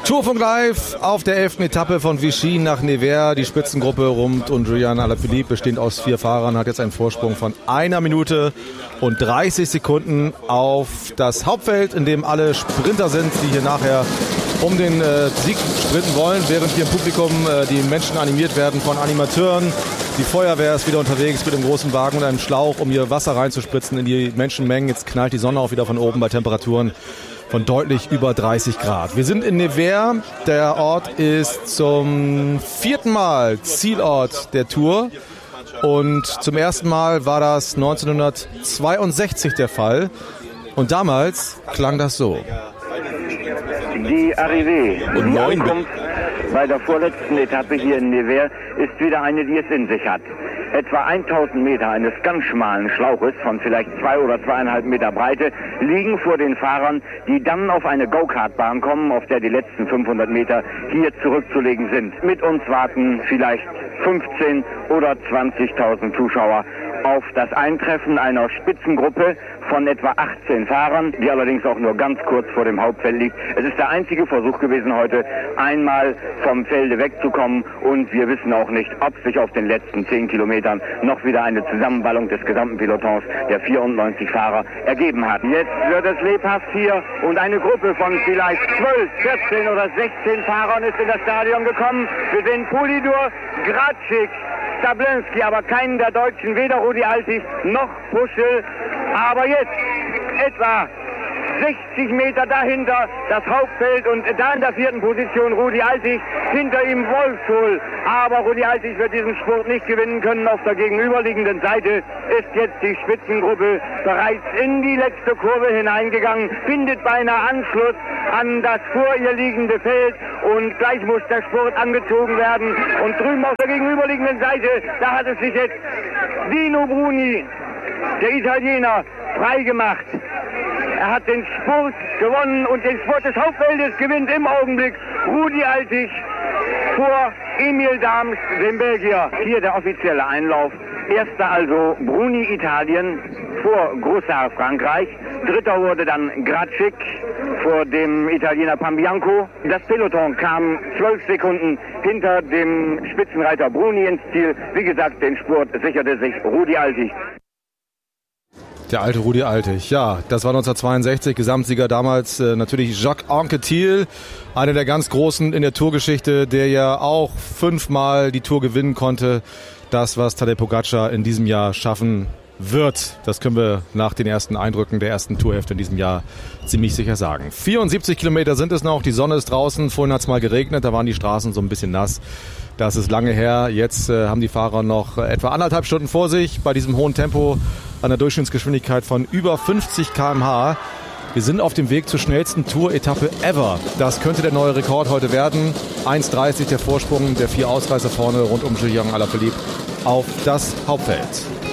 Tourfunk Live auf der 11. Etappe von Vichy nach Nevers. Die Spitzengruppe rund um Julian Alaphilippe, bestehend aus 4 Fahrern, hat jetzt einen Vorsprung von 1 Minute und 30 Sekunden auf das Hauptfeld, in dem alle Sprinter sind, die hier nachher um den Sieg sprinten wollen, während hier im Publikum die Menschen animiert werden von Animateuren. Die Feuerwehr ist wieder unterwegs mit einem großen Wagen und einem Schlauch, um hier Wasser reinzuspritzen in die Menschenmengen. Jetzt knallt die Sonne auch wieder von oben bei Temperaturen von deutlich über 30 Grad. Wir sind in Nevers. Der Ort ist zum 4. Mal Zielort der Tour. Und zum ersten Mal war das 1962 der Fall. Und damals klang das so. Die Arrivée, die Ankunft bei der vorletzten Etappe hier in Nevers ist wieder eine, die es in sich hat. Etwa 1000 Meter eines ganz schmalen Schlauches von vielleicht 2 oder 2,5 Meter Breite liegen vor den Fahrern, die dann auf eine Go-Kart-Bahn kommen, auf der die letzten 500 Meter hier zurückzulegen sind. Mit uns warten vielleicht 15 oder 20.000 Zuschauer auf das Eintreffen einer Spitzengruppe von etwa 18 Fahrern, die allerdings auch nur ganz kurz vor dem Hauptfeld liegt. Es ist der einzige Versuch gewesen heute, einmal vom Felde wegzukommen, und wir wissen auch nicht, ob sich auf den letzten 10 Kilometern noch wieder eine Zusammenballung des gesamten Pelotons der 94 Fahrer ergeben hat. Jetzt wird es lebhaft hier und eine Gruppe von vielleicht 12, 14 oder 16 Fahrern ist in das Stadion gekommen. Wir sehen Poulidor, Gratschik, Stablinski, aber keinen der Deutschen, weder Rudi Altig noch Puschel. Aber jetzt etwa 60 Meter dahinter das Hauptfeld und da in der 4. Position Rudi Altig, hinter ihm Wolfshohl. Aber Rudi Altig wird diesen Spurt nicht gewinnen können. Auf der gegenüberliegenden Seite ist jetzt die Spitzengruppe bereits in die letzte Kurve hineingegangen, findet beinahe Anschluss an das vor ihr liegende Feld und gleich muss der Spurt angezogen werden. Und drüben auf der gegenüberliegenden Seite, da hat es sich jetzt Dino Bruni, der Italiener, freigemacht. Er hat den Spurt gewonnen und den Spurt des Hauptfeldes gewinnt im Augenblick Rudi Altig vor Emil Dams, dem Belgier. Hier der offizielle Einlauf. Erster also Bruni, Italien, vor Grossard, Frankreich. Dritter wurde dann Gratschik vor dem Italiener Pambianco. Das Peloton kam 12 Sekunden hinter dem Spitzenreiter Bruni ins Ziel. Wie gesagt, den Spurt sicherte sich Rudi Altig. Der alte Rudi Altig, ja, das war 1962, Gesamtsieger damals natürlich Jacques Anquetil, einer der ganz Großen in der Tourgeschichte, der ja auch 5-mal die Tour gewinnen konnte. Das, was Tadej Pogačar in diesem Jahr schaffen wird, das können wir nach den ersten Eindrücken der ersten Tourhälfte in diesem Jahr ziemlich sicher sagen. 74 Kilometer sind es noch, die Sonne ist draußen, vorhin hat es mal geregnet, da waren die Straßen so ein bisschen nass. Das ist lange her. Jetzt haben die Fahrer noch etwa 1,5 Stunden vor sich bei diesem hohen Tempo an der Durchschnittsgeschwindigkeit von über 50 km/h. Wir sind auf dem Weg zur schnellsten Tour-Etappe ever. Das könnte der neue Rekord heute werden. 1,30 der Vorsprung der 4 Ausreißer vorne rund um Julian Alaphilippe auf das Hauptfeld.